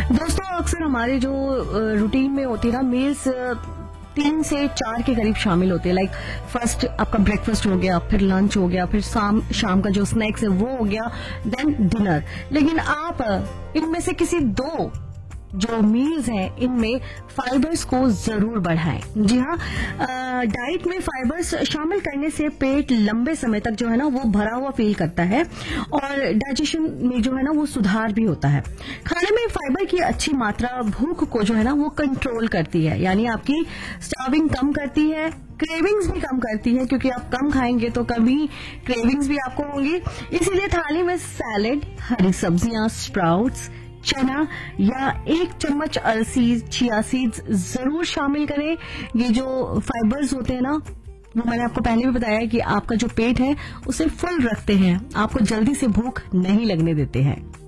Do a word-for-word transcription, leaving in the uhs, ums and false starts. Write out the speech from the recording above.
दोस्तों अक्सर हमारे जो रूटीन में होती है ना, मील्स तीन से चार के करीब शामिल होते हैं। लाइक फर्स्ट आपका ब्रेकफास्ट हो गया, फिर लंच हो गया, फिर शाम शाम का जो स्नैक्स है वो हो गया, देन डिनर। लेकिन आप इनमें से किसी दो जो मील्स हैं इनमें फाइबर्स को जरूर बढ़ाएं। जी हाँ, डाइट में फाइबर्स शामिल करने से पेट लंबे समय तक जो है ना वो भरा हुआ फील करता है और डाइजेशन में जो है ना वो सुधार भी होता है। खाने में फाइबर की अच्छी मात्रा भूख को जो है ना वो कंट्रोल करती है, यानी आपकी स्टार्विंग कम करती है, क्रेविंग्स भी कम करती है, क्योंकि आप कम खाएंगे तो कभी क्रेविंग्स भी आपको होंगी। इसीलिए थाली में सैलेड, हरी सब्जियां, स्प्राउट्स, चना या एक चम्मच अलसी, चिया सीड्स जरूर शामिल करें। ये जो फाइबर्स होते हैं ना वो मैंने आपको पहले भी बताया कि आपका जो पेट है उसे फुल रखते हैं, आपको जल्दी से भूख नहीं लगने देते हैं।